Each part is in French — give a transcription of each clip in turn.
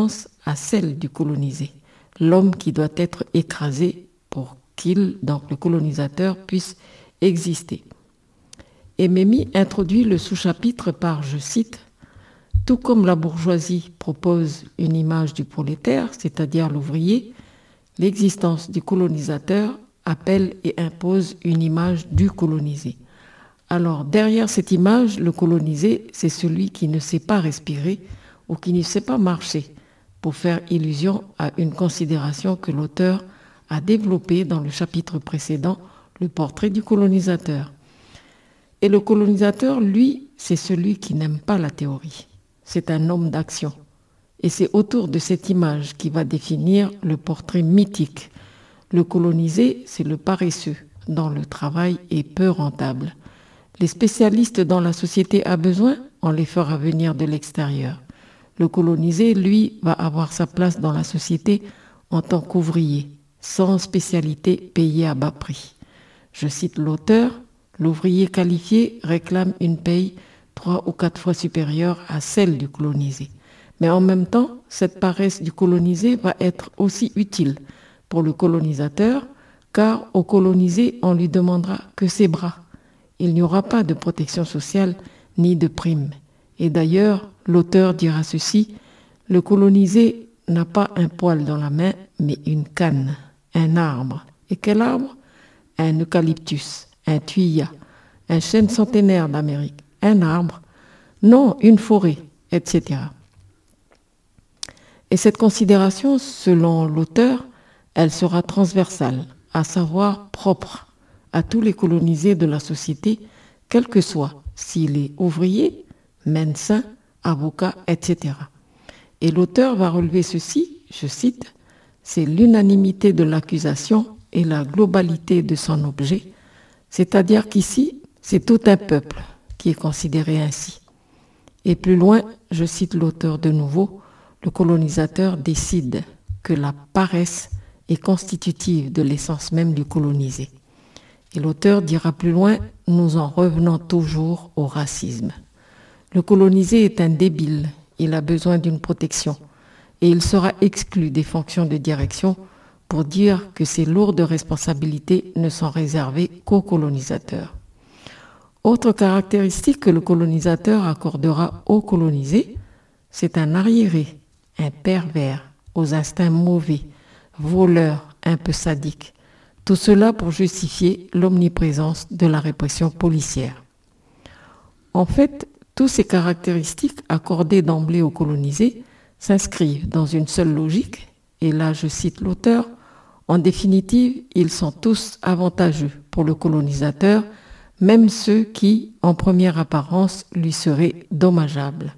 conséquence à celle du colonisé, l'homme qui doit être écrasé pour qu'il, donc le colonisateur, puisse exister. Et Memmi introduit le sous-chapitre par, je cite, « Tout comme la bourgeoisie propose une image du prolétaire, c'est-à-dire l'ouvrier, l'existence du colonisateur appelle et impose une image du colonisé. Alors, derrière cette image, le colonisé, c'est celui qui ne sait pas respirer ou qui ne sait pas marcher, pour faire illusion à une considération que l'auteur a développée dans le chapitre précédent, le portrait du colonisateur. Et le colonisateur, lui, c'est celui qui n'aime pas la théorie. C'est un homme d'action. Et c'est autour de cette image qui va définir le portrait mythique. Le colonisé, c'est le paresseux, dont le travail est peu rentable. Les spécialistes dont la société a besoin, on les fera venir de l'extérieur. Le colonisé, lui, va avoir sa place dans la société en tant qu'ouvrier, sans spécialité payée à bas prix. Je cite l'auteur, « L'ouvrier qualifié réclame une paye 3 ou 4 fois supérieure à celle du colonisé. Mais en même temps, cette paresse du colonisé va être aussi utile pour le colonisateur, car au colonisé, on lui demandera que ses bras. Il n'y aura pas de protection sociale ni de prime. Et d'ailleurs, l'auteur dira ceci, « Le colonisé n'a pas un poil dans la main, mais une canne, un arbre. Et quel arbre ? Un eucalyptus, un thuya, un chêne centenaire d'Amérique, un arbre, non, une forêt, etc. » Et cette considération, selon l'auteur, elle sera transversale, à savoir propre à tous les colonisés de la société, quel que soit s'il est ouvrier, médecin, avocat, etc. Et l'auteur va relever ceci, je cite, « C'est l'unanimité de l'accusation et la globalité de son objet, c'est-à-dire qu'ici, c'est tout un peuple qui est considéré ainsi. » Et plus loin, je cite l'auteur de nouveau, le colonisateur décide que la paresse est constitutive de l'essence même du colonisé. Et l'auteur dira plus loin, nous en revenons toujours au racisme. Le colonisé est un débile, il a besoin d'une protection et il sera exclu des fonctions de direction pour dire que ces lourdes responsabilités ne sont réservées qu'aux colonisateurs. Autre caractéristique que le colonisateur accordera aux colonisés, c'est un arriéré, un pervers, aux instincts mauvais, voleur, un peu sadique. Tout cela pour justifier l'omniprésence de la répression policière. En fait, toutes ces caractéristiques accordées d'emblée aux colonisés s'inscrivent dans une seule logique, et là je cite l'auteur, en définitive, ils sont tous avantageux pour le colonisateur, même ceux qui, en première apparence, lui seraient dommageables.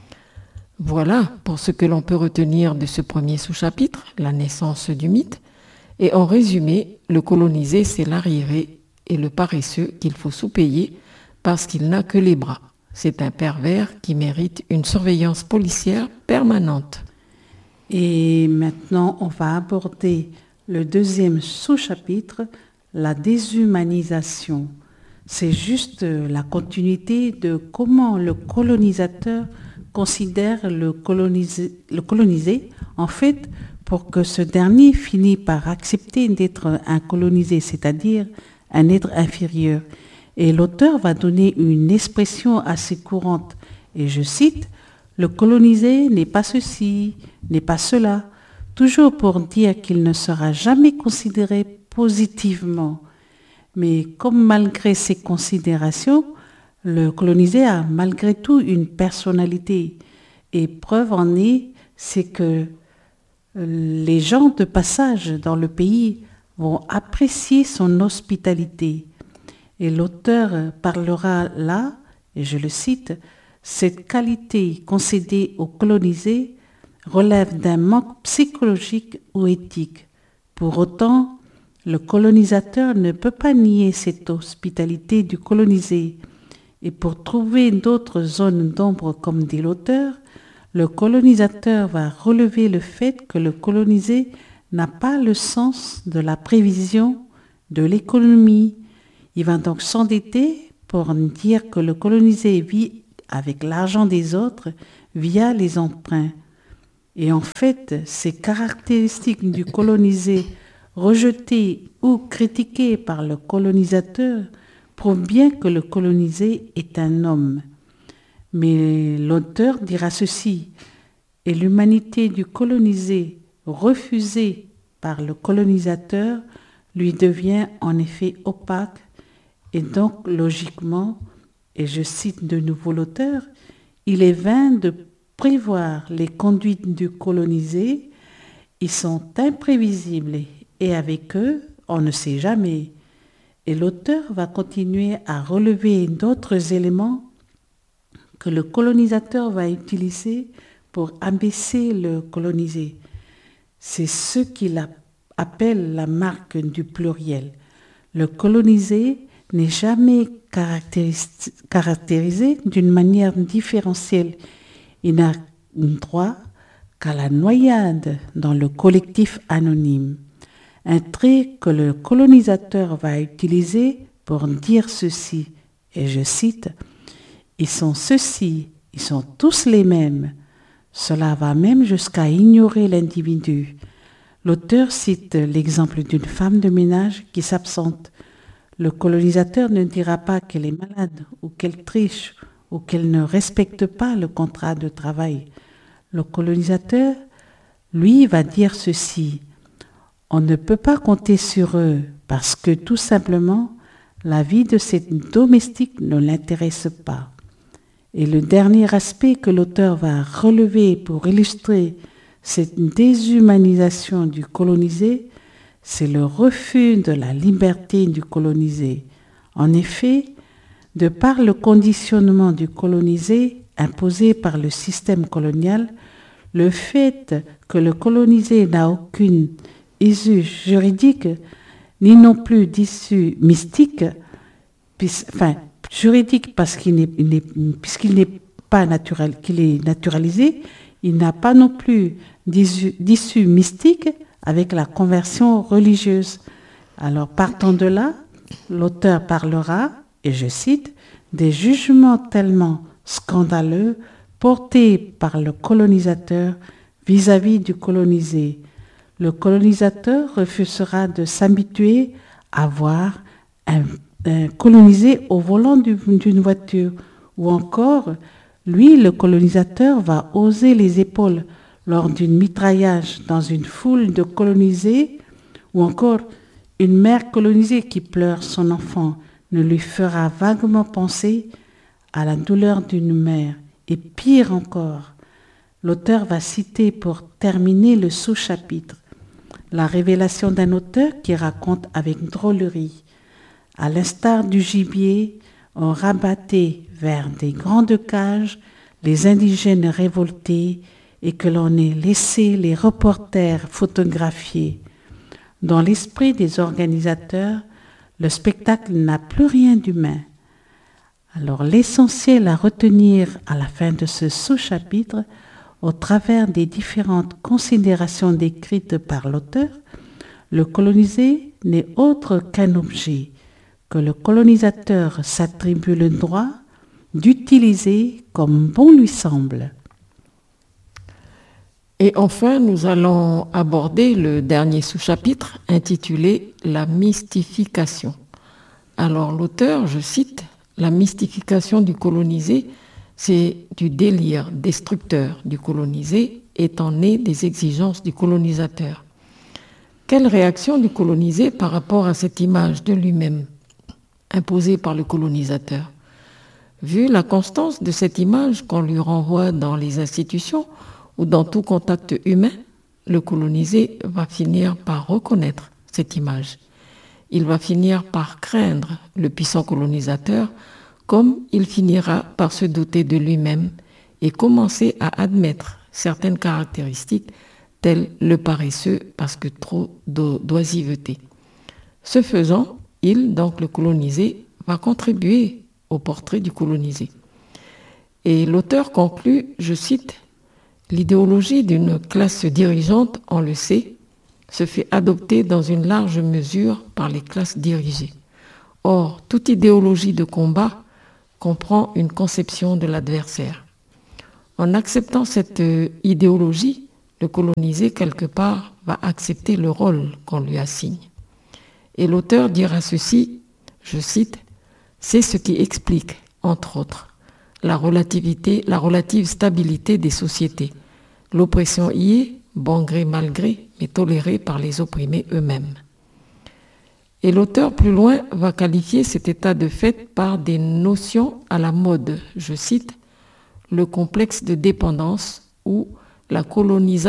Voilà pour ce que l'on peut retenir de ce premier sous-chapitre, la naissance du mythe. Et en résumé, le colonisé, c'est l'arriéré et le paresseux qu'il faut sous-payer parce qu'il n'a que les bras. C'est un pervers qui mérite une surveillance policière permanente. Et maintenant, on va aborder le deuxième sous-chapitre, la déshumanisation. C'est juste la continuité de comment le colonisateur considère le colonisé, en fait, pour que ce dernier finisse par accepter d'être un colonisé, c'est-à-dire un être inférieur. Et l'auteur va donner une expression assez courante, et je cite, « Le colonisé n'est pas ceci, n'est pas cela », toujours pour dire qu'il ne sera jamais considéré positivement. Mais comme malgré ces considérations, le colonisé a malgré tout une personnalité. Et preuve en est, c'est que les gens de passage dans le pays vont apprécier son hospitalité. Et l'auteur parlera là, et je le cite, « Cette qualité concédée aux colonisés relève d'un manque psychologique ou éthique. Pour autant, le colonisateur ne peut pas nier cette hospitalité du colonisé. Et pour trouver d'autres zones d'ombre, comme dit l'auteur, le colonisateur va relever le fait que le colonisé n'a pas le sens de la prévision, de l'économie. Il va donc s'endetter pour dire que le colonisé vit avec l'argent des autres via les emprunts. Et en fait, ces caractéristiques du colonisé rejetées ou critiquées par le colonisateur prouvent bien que le colonisé est un homme. Mais l'auteur dira ceci: et l'humanité du colonisé, refusée par le colonisateur, lui devient en effet opaque, et donc logiquement, et je cite de nouveau l'auteur, il est vain de prévoir les conduites du colonisé, ils sont imprévisibles et avec eux, on ne sait jamais. Et l'auteur va continuer à relever d'autres éléments que le colonisateur va utiliser pour abaisser le colonisé. C'est ce qu'il appelle la marque du pluriel. Le colonisé n'est jamais caractérisé d'une manière différentielle. Il n'a droit qu'à la noyade dans le collectif anonyme. Un trait que le colonisateur va utiliser pour dire ceci, et je cite: « Ils sont ceux-ci, ils sont tous les mêmes ». Cela va même jusqu'à ignorer l'individu. L'auteur cite l'exemple d'une femme de ménage qui s'absente. Le colonisateur ne dira pas qu'elle est malade ou qu'elle triche ou qu'elle ne respecte pas le contrat de travail. Le colonisateur, lui, va dire ceci: on ne peut pas compter sur eux parce que tout simplement, la vie de ces domestiques ne l'intéresse pas. Et le dernier aspect que l'auteur va relever pour illustrer cette déshumanisation du colonisé, c'est le refus de la liberté du colonisé. En effet, de par le conditionnement du colonisé imposé par le système colonial, le fait que le colonisé n'a aucune issue juridique, ni non plus d'issue mystique, juridique parce puisqu'il n'est pas naturel, qu'il est naturalisé, il n'a pas non plus d'issue mystique avec la conversion religieuse. Alors partant de là, l'auteur parlera, et je cite, des jugements tellement scandaleux portés par le colonisateur vis-à-vis du colonisé. Le colonisateur refusera de s'habituer à voir un colonisé au volant d'une voiture, ou encore, lui, le colonisateur, va oser les épaules lors d'un mitraillage dans une foule de colonisés, ou encore une mère colonisée qui pleure son enfant ne lui fera vaguement penser à la douleur d'une mère. Et pire encore, l'auteur va citer pour terminer le sous-chapitre la révélation d'un auteur qui raconte avec drôlerie: à l'instar du gibier, on rabattait vers des grandes cages les indigènes révoltés et que l'on ait laissé les reporters photographier. Dans l'esprit des organisateurs, le spectacle n'a plus rien d'humain. Alors l'essentiel à retenir à la fin de ce sous-chapitre, au travers des différentes considérations décrites par l'auteur, le colonisé n'est autre qu'un objet que le colonisateur s'attribue le droit d'utiliser comme bon lui semble. Et enfin, nous allons aborder le dernier sous-chapitre intitulé « La mystification ». Alors l'auteur, je cite, « La mystification du colonisé, c'est du délire destructeur du colonisé étant né des exigences du colonisateur. Quelle réaction du colonisé par rapport à cette image de lui-même imposée par le colonisateur? Vu la constance de cette image qu'on lui renvoie dans les institutions ou dans tout contact humain, le colonisé va finir par reconnaître cette image. Il va finir par craindre le puissant colonisateur, comme il finira par se douter de lui-même et commencer à admettre certaines caractéristiques telles le paresseux parce que trop d'oisiveté. Ce faisant, il, donc le colonisé, va contribuer au portrait du colonisé. Et l'auteur conclut, je cite, « L'idéologie d'une classe dirigeante, on le sait, se fait adopter dans une large mesure par les classes dirigées. Or, toute idéologie de combat comprend une conception de l'adversaire. En acceptant cette idéologie, Le colonisé, quelque part, va accepter le rôle qu'on lui assigne. Et l'auteur dira ceci, je cite, « C'est ce qui explique, entre autres, la relative stabilité des sociétés. L'oppression y est, bon gré mal gré, mais tolérée par les opprimés eux-mêmes. » Et l'auteur, plus loin, va qualifier cet état de fait par des notions à la mode, je cite, « le complexe de dépendance ou la colonisabilité. »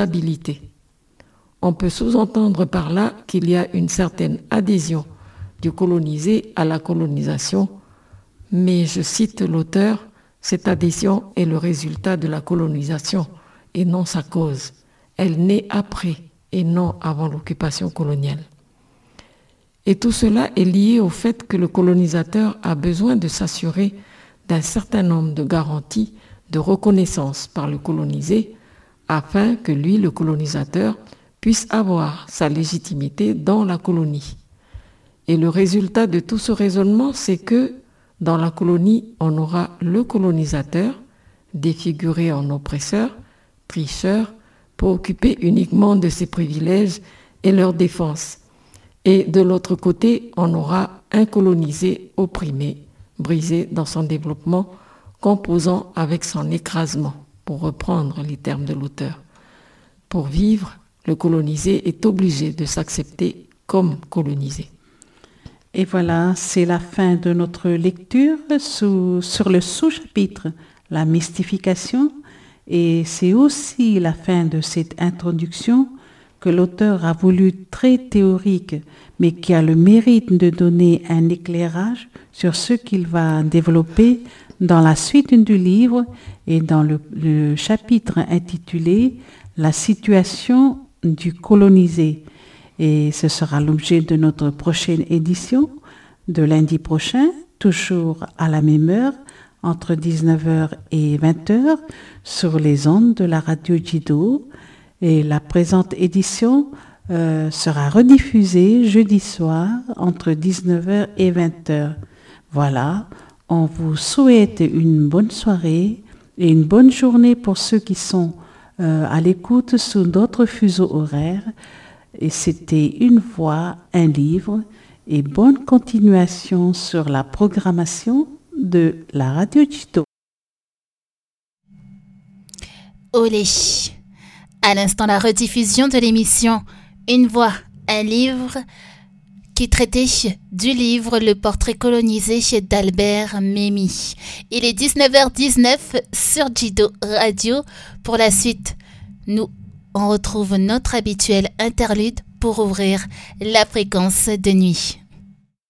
On peut sous-entendre par là qu'il y a une certaine adhésion du colonisé à la colonisation, mais je cite l'auteur, cette adhésion est le résultat de la colonisation et non sa cause. Elle naît après et non avant l'occupation coloniale. Et tout cela est lié au fait que le colonisateur a besoin de s'assurer d'un certain nombre de garanties de reconnaissance par le colonisé afin que lui, le colonisateur, puisse avoir sa légitimité dans la colonie. Et le résultat de tout ce raisonnement, c'est que dans la colonie, on aura le colonisateur, défiguré en oppresseur, tricheur, préoccupé uniquement de ses privilèges et leur défense. Et de l'autre côté, on aura un colonisé opprimé, brisé dans son développement, composant avec son écrasement, pour reprendre les termes de l'auteur. Pour vivre, le colonisé est obligé de s'accepter comme colonisé. Et voilà, c'est la fin de notre lecture sur le sous-chapitre « La mystification ». Et c'est aussi la fin de cette introduction que l'auteur a voulu très théorique, mais qui a le mérite de donner un éclairage sur ce qu'il va développer dans la suite du livre et dans le chapitre intitulé « La situation du colonisé ». Et ce sera l'objet de notre prochaine édition de lundi prochain, toujours à la même heure, entre 19h et 20h, sur les ondes de la radio Jido. Et la présente édition sera rediffusée jeudi soir entre 19h et 20h. Voilà, on vous souhaite une bonne soirée et une bonne journée pour ceux qui sont à l'écoute sous d'autres fuseaux horaires. Et c'était Une voix, un livre, et bonne continuation sur la programmation de la radio Jido. Olé. À l'instant, la rediffusion de l'émission Une voix, un livre, qui traitait du livre Le portrait colonisé d'Albert Memmi. Il est 19h19 sur Jido Radio. Pour la suite, on retrouve notre habituel interlude pour ouvrir la fréquence de nuit.